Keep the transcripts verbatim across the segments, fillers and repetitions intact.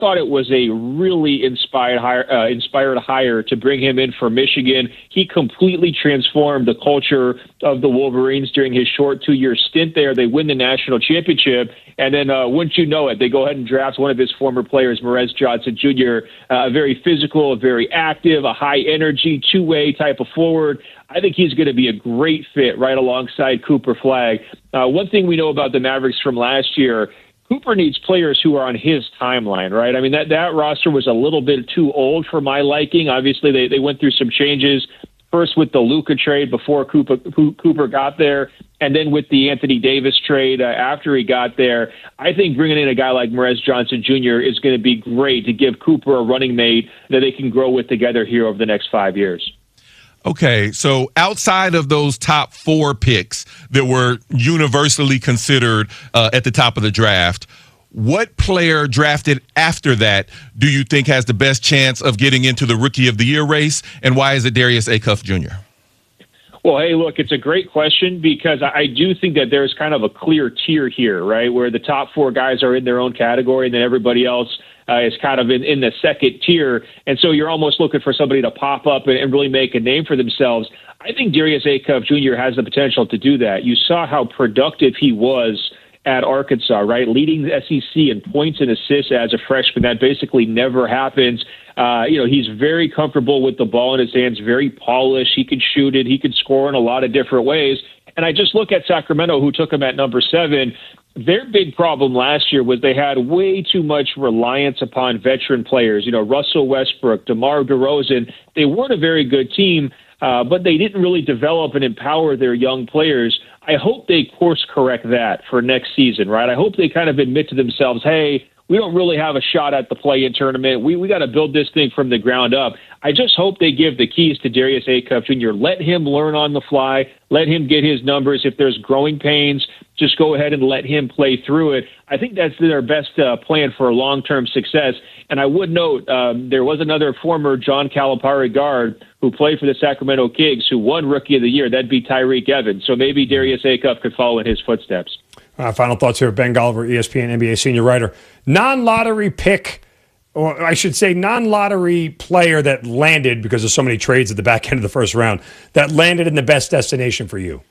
thought it was a really inspired hire, uh, inspired hire to bring him in for Michigan. He completely transformed the culture of the Wolverines during his short two-year stint there. They win the national championship, and then uh, wouldn't you know it, they go ahead and draft one of his former players, Morez Johnson Junior, uh, very physical, very active, a high-energy, two-way type of forward. I think he's going to be a great fit right alongside Cooper Flagg. Uh, one thing we know about the Mavericks from last year, Cooper needs players who are on his timeline, right? I mean, that, that roster was a little bit too old for my liking. Obviously, they, they went through some changes, first with the Luka trade before Cooper, Cooper got there, and then with the Anthony Davis trade uh, after he got there. I think bringing in a guy like Morez Johnson Junior is going to be great to give Cooper a running mate that they can grow with together here over the next five years. Okay, so outside of those top four picks that were universally considered uh, at the top of the draft, what player drafted after that do you think has the best chance of getting into the Rookie of the Year race, and why is it Darius Acuff Junior? Well, hey, look, it's a great question because I do think that there's kind of a clear tier here, right, where the top four guys are in their own category and then everybody else uh, is kind of in, in the second tier. And so you're almost looking for somebody to pop up and, and really make a name for themselves. I think Darius Acuff Junior has the potential to do that. You saw how productive he was at Arkansas, right? Leading the S E C in points and assists as a freshman. That basically never happens. Uh, you know, he's very comfortable with the ball in his hands, very polished. He could shoot it. He could score in a lot of different ways. And I just look at Sacramento, who took him at number seven. Their big problem last year was they had way too much reliance upon veteran players. You know, Russell Westbrook, DeMar DeRozan. They weren't a very good team, uh, but they didn't really develop and empower their young players. I hope they course correct that for next season, right? I hope they kind of admit to themselves, hey, we don't really have a shot at the play-in tournament. We we got to build this thing from the ground up. I just hope they give the keys to Darius Acuff Junior Let him learn on the fly. Let him get his numbers. If there's growing pains, just go ahead and let him play through it. I think that's their best uh, plan for long-term success. And I would note um, there was another former John Calipari guard who played for the Sacramento Kings who won Rookie of the Year. That'd be Tyreke Evans. So maybe Darius Acuff could follow in his footsteps. Uh, final thoughts here. Ben Golliver, E S P N N B A senior writer. Non-lottery pick, or I should say non-lottery player that landed because of so many trades at the back end of the first round, that landed in the best destination for you.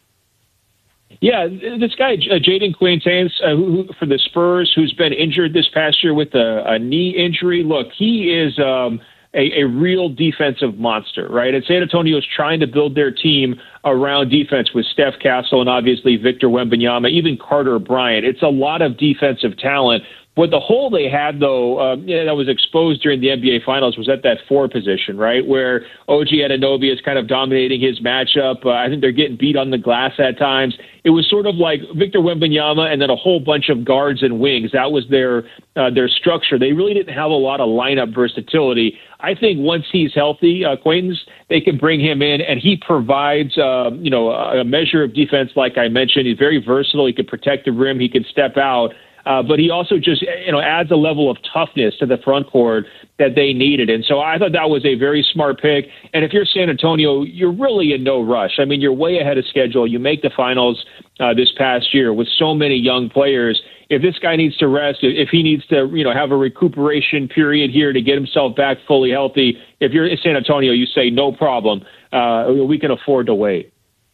Yeah, this guy, uh, Jaden Quaintance, uh, who, who, for the Spurs, who's been injured this past year with a, a knee injury. Look, he is um, a, a real defensive monster, right? And San Antonio is trying to build their team around defense with Steph Castle and obviously Victor Wembanyama, even Carter Bryant. It's a lot of defensive talent. But the hole they had, though, um, yeah, that was exposed during the N B A Finals was at that four position, right, where O G Anunoby is kind of dominating his matchup. Uh, I think they're getting beat on the glass at times. It was sort of like Victor Wembanyama and then a whole bunch of guards and wings. That was their uh, their structure. They really didn't have a lot of lineup versatility. I think once he's healthy, uh, Quaintance, they can bring him in, and he provides, uh, you know, a measure of defense, like I mentioned. He's very versatile. He can protect the rim. He can step out. Uh, but he also just, you know, adds a level of toughness to the front court that they needed. And so I thought that was a very smart pick. And if you're San Antonio, you're really in no rush. I mean, you're way ahead of schedule. You make the finals uh, this past year with so many young players. If this guy needs to rest, if he needs to, you know, have a recuperation period here to get himself back fully healthy, if you're in San Antonio, you say no problem. Uh, we can afford to wait.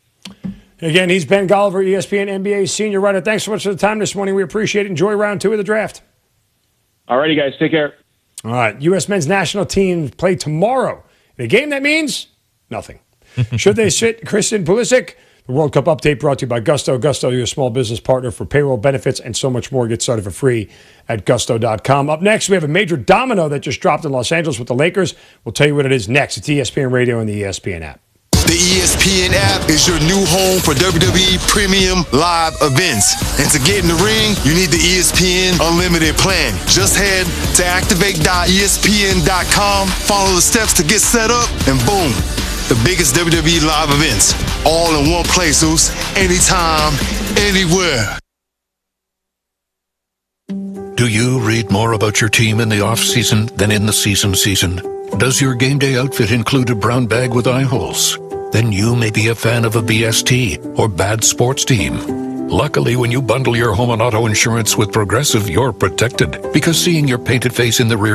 Again, he's Ben Golliver, E S P N N B A senior writer. Thanks so much for the time this morning. We appreciate it. Enjoy round two of the draft. All righty, guys. Take care. All right. U S men's national team play tomorrow. In a game that means nothing. Should they sit Christian Pulisic? The World Cup update brought to you by Gusto. Gusto, your small business partner for payroll benefits and so much more. Get started for free at gusto dot com. Up next, we have a major domino that just dropped in Los Angeles with the Lakers. We'll tell you what it is next. It's E S P N Radio and the E S P N app. The E S P N app is your new home for W W E Premium Live events. And to get in the ring, you need the E S P N Unlimited plan. Just head to activate dot E S P N dot com, follow the steps to get set up, and boom, the biggest W W E live events. All in one place, Zeus. Anytime, anywhere. Do you read more about your team in the off-season than in the season season? Does your game day outfit include a brown bag with eye holes? Then you may be a fan of a B S T or bad sports team. Luckily, when you bundle your home and auto insurance with Progressive, you're protected. Because seeing your painted face in the rear